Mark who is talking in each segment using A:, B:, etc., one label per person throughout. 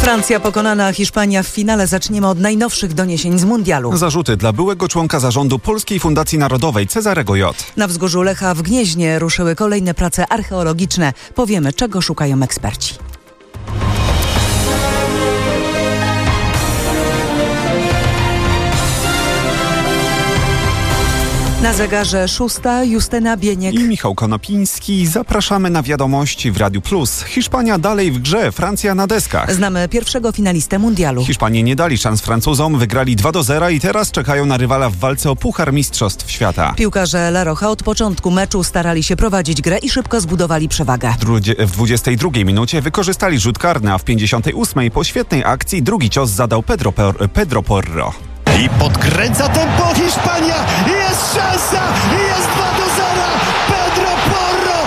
A: Francja pokonana, Hiszpania w finale. Zaczniemy od najnowszych doniesień z mundialu.
B: Zarzuty dla byłego członka zarządu Polskiej Fundacji Narodowej Cezarego J.
A: Na wzgórzu Lecha w Gnieźnie ruszyły kolejne prace archeologiczne. Powiemy, czego szukają eksperci. Na zegarze 6, Justyna Bieniek
B: I Michał Konopiński. Zapraszamy na wiadomości w Radiu Plus. Hiszpania dalej w grze, Francja na deskach.
A: Znamy pierwszego finalistę mundialu.
B: Hiszpanie nie dali szans Francuzom, wygrali 2-0 i teraz czekają na rywala w walce o Puchar Mistrzostw Świata.
A: Piłkarze La Roja od początku meczu starali się prowadzić grę i szybko zbudowali przewagę.
B: W 22 minucie wykorzystali rzut karny, a w 58 po świetnej akcji drugi cios zadał Pedro Porro.
C: I podkręca tempo Hiszpania i jest szansa i jest 2-0. Pedro Porro.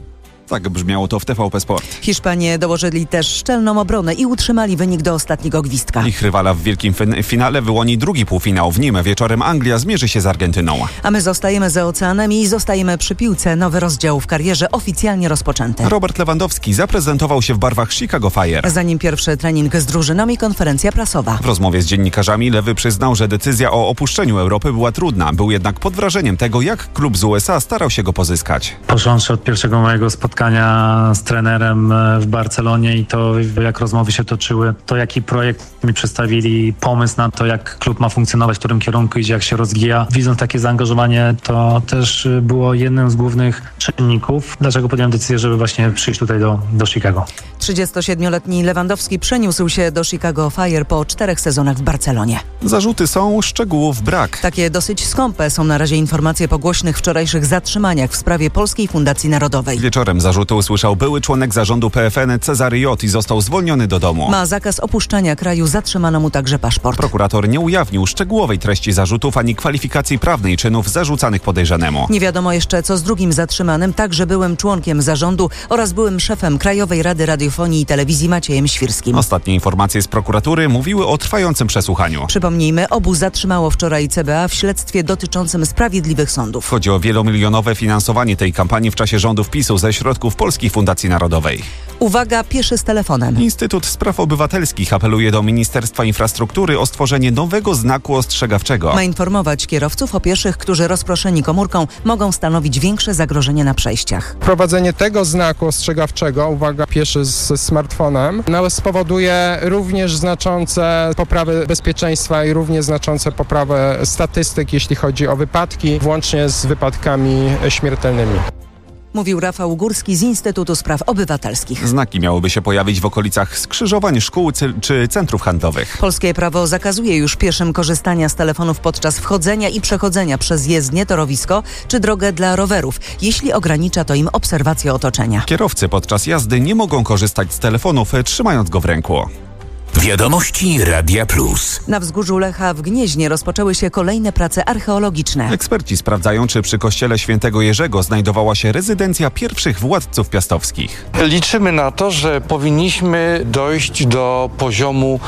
B: Tak brzmiało to w TVP Sport.
A: Hiszpanie dołożyli też szczelną obronę i utrzymali wynik do ostatniego gwizdka.
B: Ich rywala w wielkim finale wyłoni drugi półfinał. W nim wieczorem Anglia zmierzy się z Argentyną.
A: A my zostajemy za oceanem i zostajemy przy piłce. Nowy rozdział w karierze oficjalnie rozpoczęty.
B: Robert Lewandowski zaprezentował się w barwach Chicago Fire.
A: Zanim pierwszy trening z drużyną i konferencja prasowa.
B: W rozmowie z dziennikarzami Lewy przyznał, że decyzja o opuszczeniu Europy była trudna. Był jednak pod wrażeniem tego, jak klub z USA starał się go pozyskać.
D: Począwszy od pierwszego mojego spotkania z trenerem w Barcelonie i to, jak rozmowy się toczyły, to jaki projekt mi przedstawili, pomysł na to, jak klub ma funkcjonować, w którym kierunku idzie, jak się rozwija. Widząc takie zaangażowanie, to też było jednym z głównych czynników, dlaczego podjąłem decyzję, żeby właśnie przyjść tutaj do Chicago.
A: 37-letni Lewandowski przeniósł się do Chicago Fire po 4 sezonach w Barcelonie.
B: Zarzuty są, szczegółów brak.
A: Takie dosyć skąpe są na razie informacje po głośnych wczorajszych zatrzymaniach w sprawie Polskiej Fundacji Narodowej.
B: Wieczorem zarzuty usłyszał były członek zarządu PFN Cezary J. i został zwolniony do domu.
A: Ma zakaz opuszczania kraju, zatrzymano mu także paszport.
B: Prokurator nie ujawnił szczegółowej treści zarzutów ani kwalifikacji prawnej czynów zarzucanych podejrzanemu.
A: Nie wiadomo jeszcze, co z drugim zatrzymanym, także byłym członkiem zarządu oraz byłym szefem Krajowej Rady Radiofonii i Telewizji Maciejem Świrskim.
B: Ostatnie informacje z prokuratury mówiły o trwającym przesłuchaniu.
A: Przypomnijmy, obu zatrzymało wczoraj CBA w śledztwie dotyczącym sprawiedliwych sądów.
B: Chodzi o wielomilionowe finansowanie tej kampanii w czasie rządów PiS-u ze środków Polskiej Fundacji Narodowej.
A: Uwaga, pieszy z telefonem.
B: Instytut Spraw Obywatelskich apeluje do Ministerstwa Infrastruktury o stworzenie nowego znaku ostrzegawczego.
A: Ma informować kierowców o pieszych, którzy rozproszeni komórką mogą stanowić większe zagrożenie na przejściach.
E: Wprowadzenie tego znaku ostrzegawczego, uwaga, pieszy z smartfonem, spowoduje również znaczące poprawy bezpieczeństwa i również znaczące poprawę statystyk, jeśli chodzi o wypadki, włącznie z wypadkami śmiertelnymi.
A: Mówił Rafał Górski z Instytutu Spraw Obywatelskich.
B: Znaki miałyby się pojawić w okolicach skrzyżowań szkół czy centrów handlowych.
A: Polskie prawo zakazuje już pieszym korzystania z telefonów podczas wchodzenia i przechodzenia przez jezdnię, torowisko czy drogę dla rowerów, jeśli ogranicza to im obserwację otoczenia.
B: Kierowcy podczas jazdy nie mogą korzystać z telefonów, trzymając go w ręku.
F: Wiadomości Radia Plus.
A: Na wzgórzu Lecha w Gnieźnie rozpoczęły się kolejne prace archeologiczne.
B: Eksperci sprawdzają, czy przy kościele Świętego Jerzego znajdowała się rezydencja pierwszych władców piastowskich.
G: Liczymy na to, że powinniśmy dojść do poziomu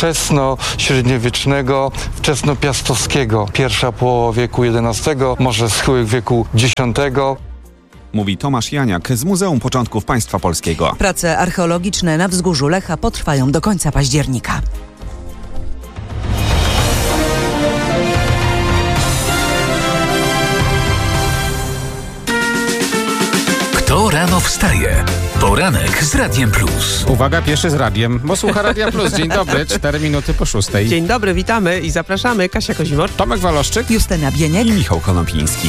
G: wczesno-średniowiecznego, wczesnopiastowskiego. Pierwsza połowa wieku XI, może schyłek wieku X.
B: Mówi Tomasz Janiak z Muzeum Początków Państwa Polskiego.
A: Prace archeologiczne na wzgórzu Lecha potrwają do końca października.
F: Kto rano wstaje? Poranek z Radiem Plus.
H: Uwaga, pieszy z radiem, bo słucha Radia Plus. Dzień dobry, 4 minuty po 6.
I: Dzień dobry, witamy i zapraszamy. Kasia Kozimor,
H: Tomek Waloszczyk,
A: Justyna Bieniek
B: i Michał Konopiński.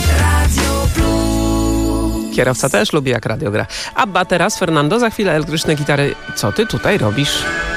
I: Kierowca też lubi, jak radio gra. Abba teraz, Fernando, za chwilę elektryczne gitary. Co ty tutaj robisz?